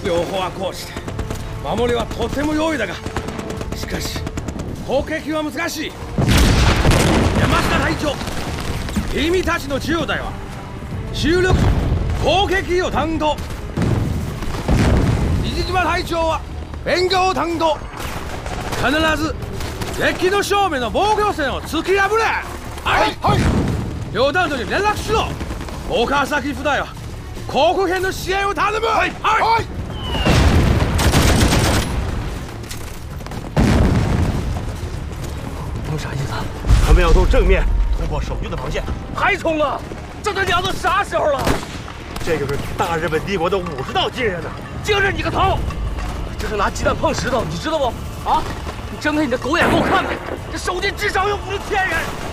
両方はこうして守りはとても容易だが、しかし攻撃は難しい。山下隊長、君たちの10代は主力攻撃を担当、西島隊長は勉強を担当。必ず敵の正面の防御線を突き破れ。はいはい。両団長に連絡しろ。岡崎部隊は航空編の支援を頼む。はいはい。 你啥意思？他们要从正面突破守军的防线，还冲啊！这都聊到啥时候了？这就是大日本帝国的50道金人呢，惊人你个头！这是拿鸡蛋碰石头，你知道不？啊！你睁开你的狗眼给我看看，这守军至少有5000人。